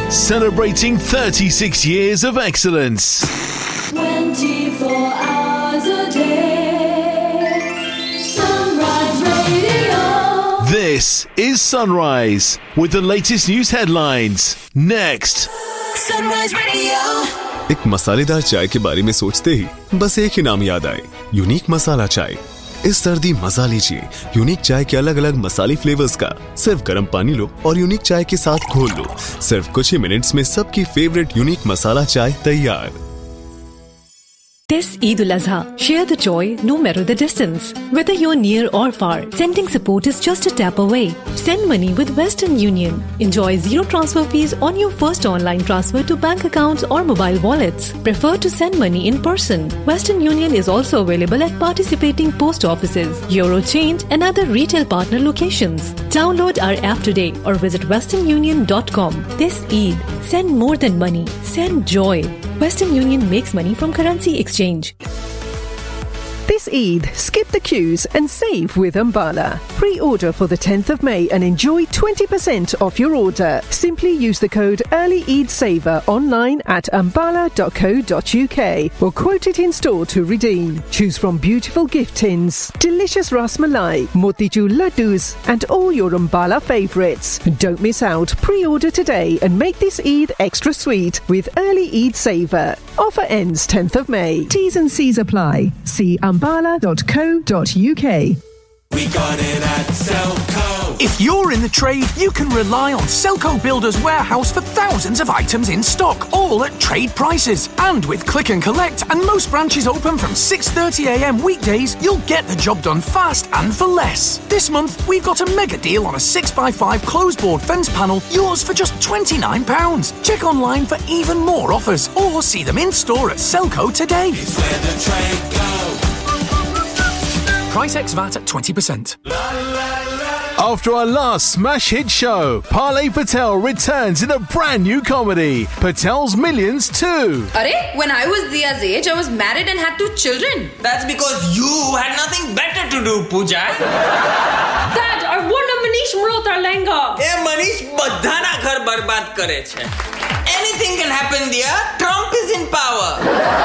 celebrating 36 years of excellence. 24 hours a day. Sunrise Radio. This is Sunrise with the latest news headlines. Next. Sunrise Radio. एक मसालेदार चाय के बारे में सोचते ही बस एक ही नाम याद आए, यूनिक मसाला चाय। इस सर्दी मजा लीजिए यूनिक चाय के अलग अलग मसाले फ्लेवर्स का। सिर्फ गर्म पानी लो और यूनिक चाय के साथ घोल लो। सिर्फ कुछ ही मिनट्स में सबकी फेवरेट यूनिक मसाला चाय तैयार। This Eid al-Azha, share the joy no matter the distance. Whether you're near or far, sending support is just a tap away. Send money with Western Union. Enjoy zero transfer fees on your first online transfer to bank accounts or mobile wallets. Prefer to send money in person. Western Union is also available at participating post offices, Eurochange and other retail partner locations. Download our app today or visit westernunion.com. This Eid, send more than money. Send joy. Western Union makes money from currency exchange. This Eid, skip the queues and save with Ambala. Pre-order for the 10th of May and enjoy 20% off your order. Simply use the code Early Eid Saver online at ambala.co.uk or quote it in store to redeem. Choose from beautiful gift tins, delicious ras malai, motichur laddus and all your Ambala favourites. Don't miss out. Pre-order today and make this Eid extra sweet with Early Eid Saver. Offer ends 10th of May. T's and C's apply. See ambala.co.uk. We got it at Selco. If you're in the trade, you can rely on Selco Builders Warehouse for thousands of items in stock, all at trade prices. And with click and collect and most branches open from 6:30 a.m. weekdays, you'll get the job done fast and for less. This month, we've got a mega deal on a 6x5 closed-board fence panel, yours for just £29. Check online for even more offers or see them in store at Selco today. It's where the trade goes. Price ex VAT at 20%. After our last smash hit show, Parley Patel returns in a brand new comedy, Patel's Millions 2. Arey, when I was Dia's age, I was married and had 2 children. That's because you had nothing better to do, Pooja. Dad, I want a Manish Malhotra lehenga. ए मनीष बधाना घर बर्बाद करे छे. Anything can happen, dear. Trump is in power.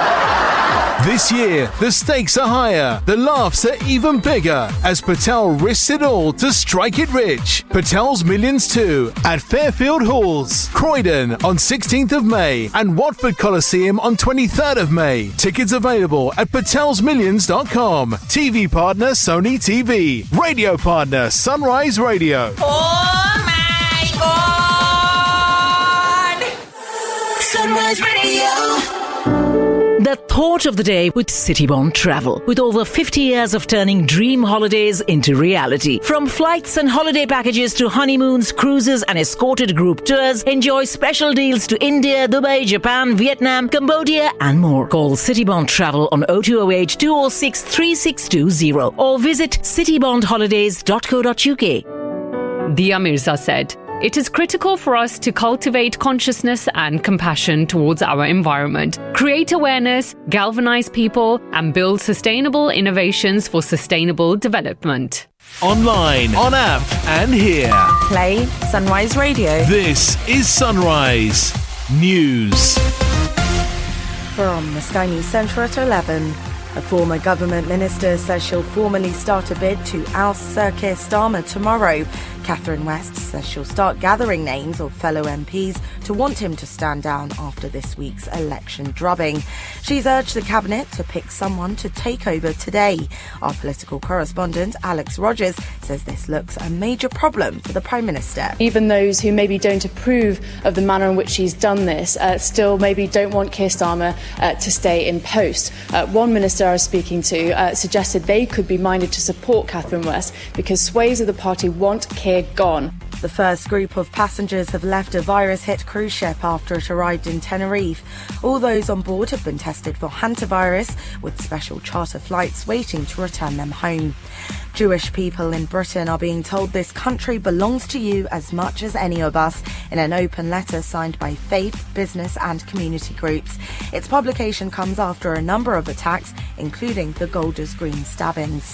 This year, the stakes are higher, the laughs are even bigger as Patel risks it all to strike it rich. Patel's Millions 2 at Fairfield Halls, Croydon on 16th of May and Watford Coliseum on 23rd of May. Tickets available at patelsmillions.com. TV partner Sony TV. Radio partner Sunrise Radio. Oh my God! Sunrise Radio. The thought of the day with Citybond Travel. With over 50 years of turning dream holidays into reality. From flights and holiday packages to honeymoons, cruises and escorted group tours, enjoy special deals to India, Dubai, Japan, Vietnam, Cambodia and more. Call Citybond Travel on 0208 206 3620 or visit citybondholidays.co.uk. Dia Mirza said, "It is critical for us to cultivate consciousness and compassion towards our environment, create awareness, galvanize people, and build sustainable innovations for sustainable development." Online, on app, and here. Play Sunrise Radio. This is Sunrise News. From the Sky News Centre at 11. A former government minister says she'll formally start a bid to oust Sir Keir Starmer tomorrow. Catherine West says she'll start gathering names of fellow MPs to want him to stand down after this week's election drubbing. She's urged the cabinet to pick someone to take over today. Our political correspondent Alex Rogers says this looks a major problem for the Prime Minister. Even those who maybe don't approve of the manner in which he's done this still maybe don't want Keir Starmer to stay in post. One minister I was speaking to suggested they could be minded to support Catherine West because swathes of the party want Keir gone. The first group of passengers have left a virus-hit cruise ship after it arrived in Tenerife. All those on board have been tested for hantavirus, with special charter flights waiting to return them home. Jewish people in Britain are being told this country belongs to you as much as any of us in an open letter signed by faith, business and community groups. Its publication comes after a number of attacks, including the Golders Green stabbings.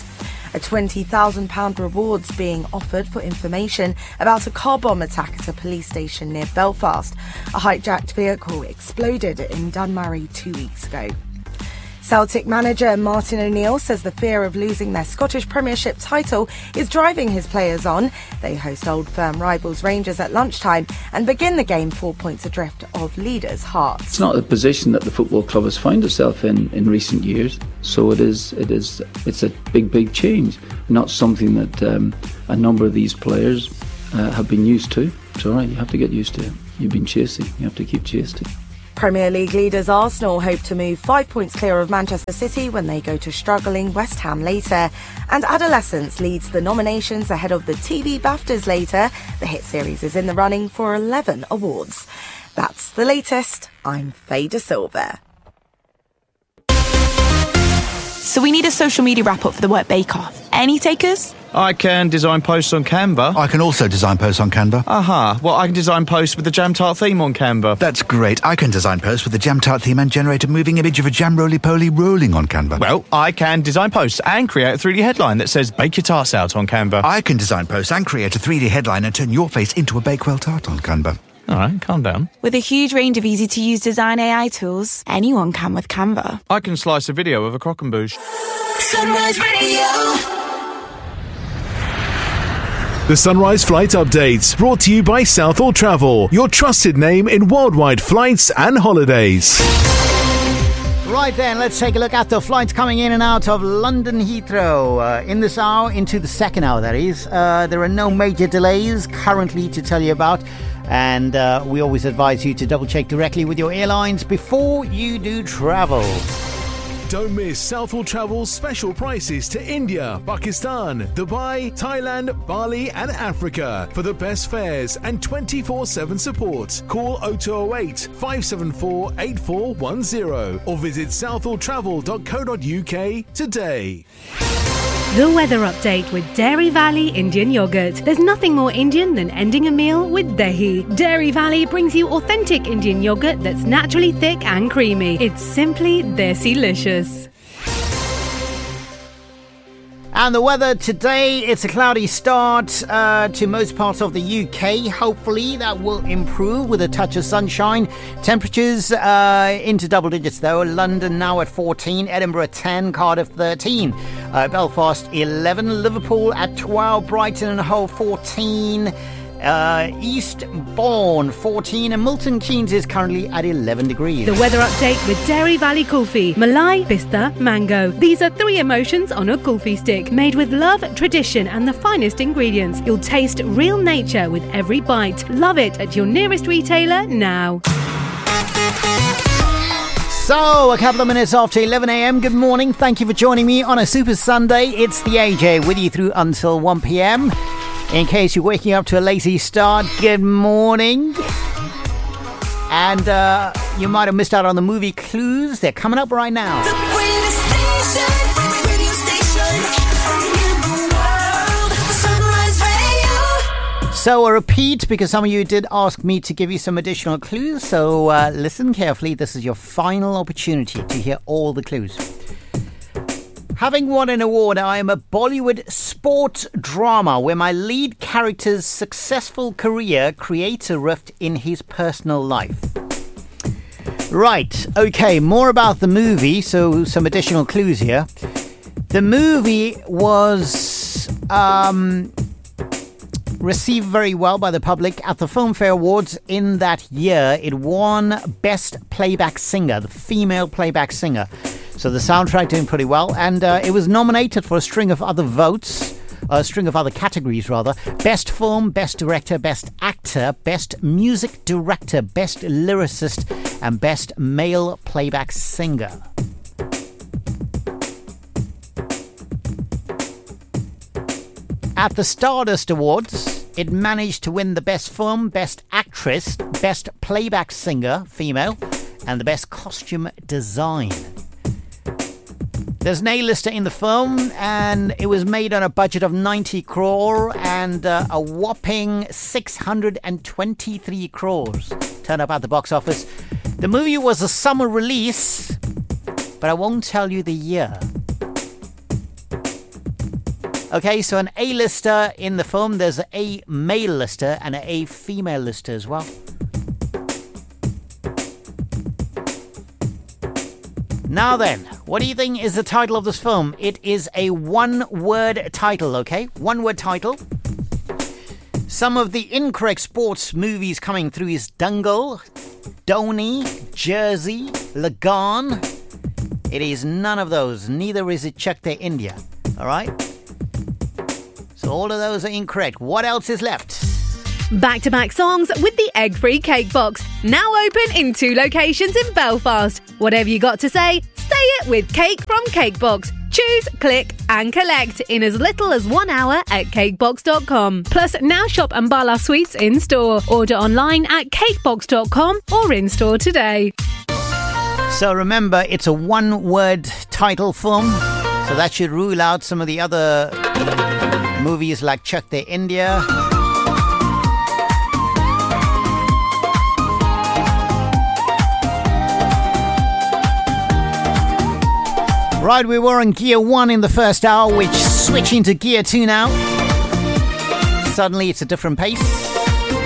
A £20,000 reward's being offered for information about a car bomb attack at a police station near Belfast. A hijacked vehicle exploded in Dunmurry 2 weeks ago. Celtic manager Martin O'Neill says the fear of losing their Scottish Premiership title is driving his players on. They host Old Firm rivals Rangers at lunchtime and begin the game 4 points adrift of leaders Hearts. It's not a position that the football club has found itself in recent years, so it's a big change. Not something that a number of these players have been used to. It's all right, you have to get used to it. You've been chasing, you have to keep chasing. Premier League leaders Arsenal hope to move 5 points clear of Manchester City when they go to struggling West Ham later. And Adolescence leads the nominations ahead of the TV BAFTAs later. The hit series is in the running for 11 awards. That's the latest. I'm Faye De Silva. So we need a social media wrap-up for the Work Bake-Off. Any takers? I can design posts on Canva. I can also design posts on Canva. Aha. Well, I can design posts with the Jam Tart theme on Canva. That's great. I can design posts with the Jam Tart theme and generate a moving image of a jam roly-poly rolling on Canva. Well, I can design posts and create a 3D headline that says Bake Your Tarts Out on Canva. I can design posts and create a 3D headline and turn your face into a Bakewell tart on Canva. All right, calm down. With a huge range of easy-to-use design AI tools, anyone can with Canva. I can slice a video of a croquembouche. Sunrise Radio. The Sunrise Flight Updates, brought to you by Southall Travel, your trusted name in worldwide flights and holidays. Right then, let's take a look at the flights coming in and out of London Heathrow. In this hour, into the second hour, that is. There are no major delays currently to tell you about. And we always advise you to double-check directly with your airlines before you do travel. Don't miss Southall Travel's special prices to India, Pakistan, Dubai, Thailand, Bali and Africa. For the best fares and 24/7 support, call 0208 574 8410 or visit southalltravel.co.uk today. The weather update with Dairy Valley Indian Yogurt. There's nothing more Indian than ending a meal with dahi. Dairy Valley brings you authentic Indian yogurt that's naturally thick and creamy. It's simply desi-licious. And the weather today, it's a cloudy start to most parts of the UK. Hopefully that will improve with a touch of sunshine. Temperatures into double digits though. London now at 14, Edinburgh 10, Cardiff 13, Belfast 11, Liverpool at 12, Brighton and Hove 14, Eastbourne 14, and Milton Keynes is currently at 11 degrees. The weather update with Dairy Valley Kulfi. Malai, Pista, Mango. These are 3 emotions on a kulfi stick, made with love, tradition and the finest ingredients. You'll taste real nature with every bite. Love it at your nearest retailer now. So, a couple of minutes after 11 a.m. Good morning. Thank you for joining me on a Super Sunday. It's the AJ with you through until 1 p.m. In case you're waking up to a lazy start, good morning. And you might have missed out on the movie clues. They're coming up right now. The greatest station, radio station in the world. Sunrise Radio. So a repeat, because some of you did ask me to give you some additional clues. So listen carefully. This is your final opportunity to hear all the clues. Having won an award, I am a Bollywood sports drama where my lead character's successful career creates a rift in his personal life. Right, okay, more about the movie, so some additional clues here. The movie was received very well by the public at the Filmfare Awards in that year. It won Best Playback Singer, the female playback singer. So the soundtrack doing pretty well, and it was nominated for a string of other categories rather. Best Film, Best Director, Best Actor, Best Music Director, Best Lyricist, and Best Male Playback Singer. At the Stardust Awards, it managed to win the Best Film, Best Actress, Best Playback Singer, female, and the Best Costume Design. There's an A-lister in the film, and it was made on a budget of 90 crore, and a whopping 623 crores turned up at the box office. The movie was a summer release, but I won't tell you the year. Okay, so an A-lister in the film. There's a male lister and a female lister as well. Now then, what do you think is the title of this film? It is a one-word title, okay? One-word title. Some of the incorrect sports movies coming through is Dangal, Dhoni, Jersey, Lagan. It is none of those. Neither is it Chak De India. All right? So all of those are incorrect. What else is left? Back-to-back songs with the egg-free cake box. Now open in 2 locations in Belfast. Whatever you got to say it with Cake from Cakebox. Choose, click and collect in as little as 1 hour at cakebox.com. Plus, now shop Ambala Sweets in store. Order online at cakebox.com or in store today. So remember, it's a one-word title film. So that should rule out some of the other movies like Chak De India. Right, we were on Gear 1 in the first hour, which switching to Gear 2 now. Suddenly it's a different pace.